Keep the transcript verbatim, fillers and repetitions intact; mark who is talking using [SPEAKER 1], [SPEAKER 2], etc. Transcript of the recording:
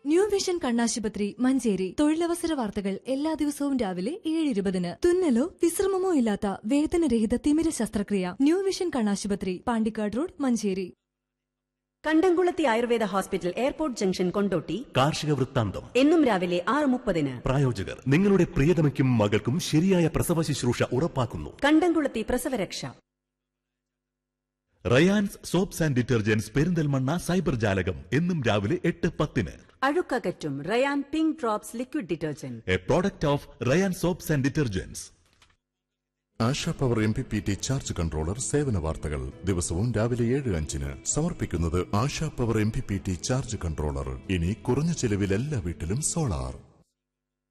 [SPEAKER 1] New vision കണ്ണാശുപത്രി മഞ്ചേരി. തൊഴിലവസര വാർത്തകൾ എല്ലാ ദിവസവും രാവിലെ ഏഴ് ഇരുപതിന്. തുന്നലോ വിശ്രമമോ ഇല്ലാത്ത വേദനരഹിത തിമിര ശസ്ത്രക്രിയ. ന്യൂ വിഷൻ കണ്ണാശുപത്രി, പാണ്ടിക്കാട് റോഡ്, മഞ്ചേരി.
[SPEAKER 2] കണ്ടംകുളത്തി Ayurveda hospital, airport junction, Kondotty.
[SPEAKER 3] കാർഷിക വൃത്താന്തം
[SPEAKER 2] എന്നും രാവിലെ ആറ് മുപ്പതിന്.
[SPEAKER 3] പ്രായോജകർ നിങ്ങളുടെ പ്രിയതമയ്ക്കും മകൾക്കും ശരിയായ പ്രസവ ശുശ്രൂഷ ഉറപ്പാക്കുന്നു.
[SPEAKER 2] കണ്ടംകുളത്തി പ്രസവരക്ഷ.
[SPEAKER 3] Rayan's soaps and detergents Perinthalmanna cyber ജാലകം എന്നും രാവിലെ എട്ട് പത്തിന്.
[SPEAKER 2] അഴുക്കകറ്റും Ryan pink drops liquid detergent,
[SPEAKER 3] A product of Ryan soaps and detergents.
[SPEAKER 4] ASHA power M P P T charge controller സേവന വാർത്തകൾ ദിവസവും രാവിലെ ഏഴ് അഞ്ചിന് സമർപ്പിക്കുന്നത് ASHA power M P P T charge controller. ഇനി കുറഞ്ഞ ചെലവിൽ എല്ലാ വീട്ടിലും സോളാർ.